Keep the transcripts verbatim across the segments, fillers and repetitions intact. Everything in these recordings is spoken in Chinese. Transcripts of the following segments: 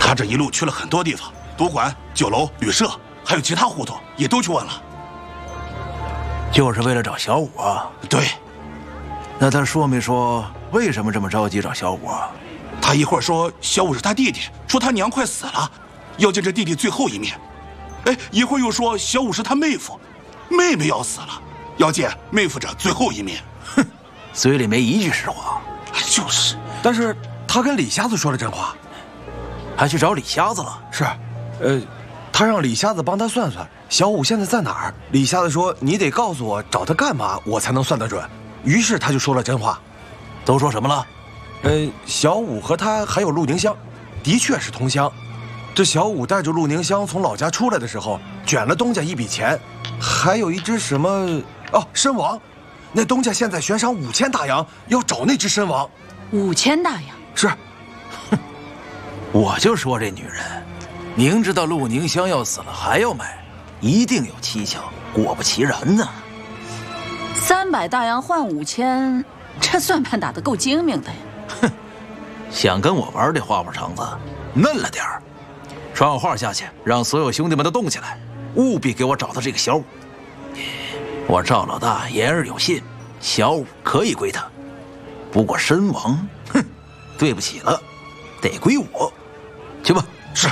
他这一路去了很多地方，赌馆、酒楼、旅社，还有其他胡同也都去问了。 就是为了找小五啊？ 对。 那他说没说为什么这么着急找小五啊？ 他一会儿说小五是他弟弟，说他娘快死了，要见这弟弟最后一面。哎，一会儿又说小五是他妹夫，妹妹要死了，要见妹夫这最后一面。 哼，嘴里没一句实话。 就是， 但是他跟李瞎子说了真话， 还去找李瞎子了。 是，呃，他让李瞎子帮他算算小五现在在哪儿。李瞎子说：“你得告诉我找他干嘛，我才能算得准。”于是他就说了真话。 都说什么了？ 呃，小五和他还有陆宁香，的确是同乡。这小五带着陆宁香从老家出来的时候，卷了东家一笔钱，还有一只什么哦参王。那东家现在悬赏五千大洋，要找那只参王。 五千大洋？ 是。 哼，我就说这女人，明知道陆宁香要死了还要买，一定有蹊跷。果不其然呢。 三百大洋换五千，这算盘打得够精明的呀。 哼，想跟我玩这花花肠子，嫩了点儿。传我话下去，让所有兄弟们都动起来，务必给我找到这个小五。我赵老大言而有信，小五可以归他。不过身亡，哼，对不起了，得归我。去吧。 是。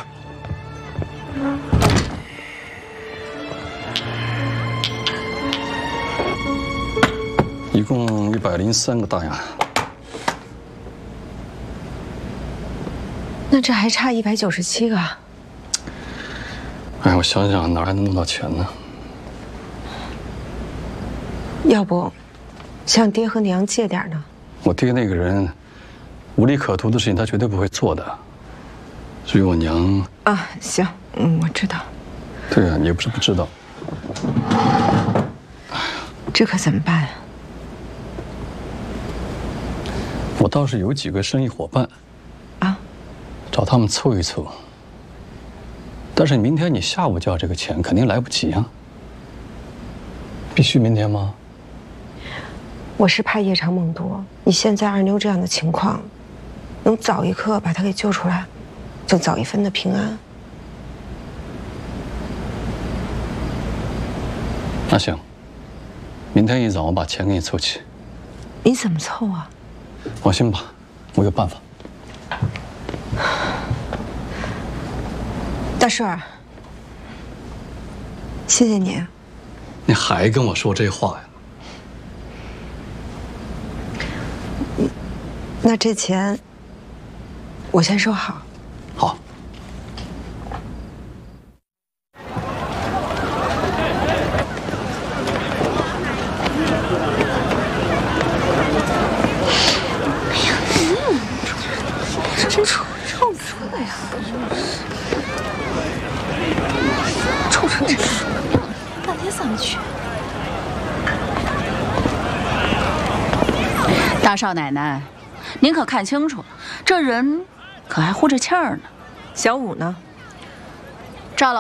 一共一百零三个大洋。 那这还差一百九十七个。 哎，我想想哪还能弄到钱呢？ 要不，向爹和娘借点呢？ 我爹那个人，无利可图的事情他绝对不会做的。至于我娘啊，行，嗯，我知道。 对啊，你也不是不知道。 这可怎么办啊？ 我倒是有几个生意伙伴， 啊， 找他们凑一凑。但是明天你下午就要这个钱，肯定来不及啊。必须明天吗？ 我是怕夜长梦多。你现在二妞这样的情况，能早一刻把她给救出来，就早一分的平安。 那行，明天一早我把钱给你凑齐。 你怎么凑啊？ 放心吧，我有办法。 大顺儿，谢谢你。 你还跟我说这话呀？ 那这钱我先收好。 好。 真臭臭不臭的呀！臭成这样，半天散不去。 大少奶奶，您可看清楚了，这人可还呼着气儿呢。 小五呢？